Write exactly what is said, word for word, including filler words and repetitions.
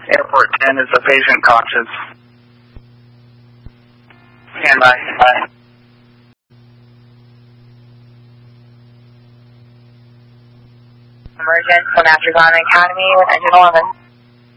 Airport ten, is the patient conscious? Stand by. Bye. Emergence from Africana Academy with engine eleven.